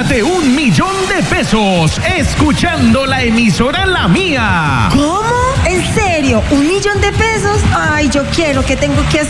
Gánate $1.000.000 escuchando la emisora La Mía. ¿Cómo? ¿En serio? ¿1.000.000 de pesos? Ay, yo quiero, ¿qué tengo que hacer?